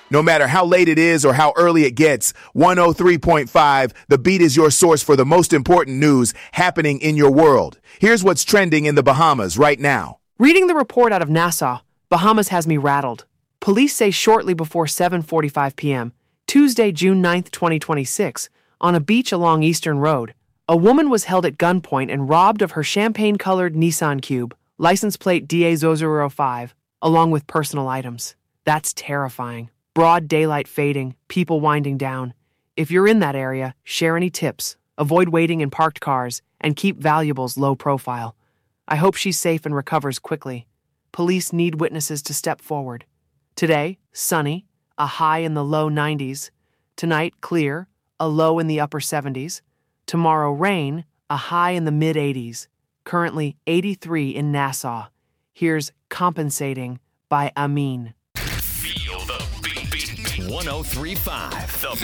No matter how late it is or how early it gets, 103.5, The Beat is your source for the most important news happening in your world. Here's what's trending in the Bahamas right now. Reading the report out of Nassau, Bahamas has me rattled. Police say shortly before 7:45 p.m., Tuesday, June 9th, 2026, on a beach along Eastern Road, a woman was held at gunpoint and robbed of her champagne-colored Nissan Cube, license plate DA005, along with personal items. That's terrifying. Broad daylight fading, people winding down. If you're in that area, share any tips, avoid waiting in parked cars, and keep valuables low profile. I hope she's safe and recovers quickly. Police need witnesses to step forward. Today, sunny, a high in the low 90s. Tonight, clear, a low in the upper 70s. Tomorrow, rain, a high in the mid 80s. Currently, 83 in Nassau. Here's Compensating by Amin. Feel the beat. 103.5. The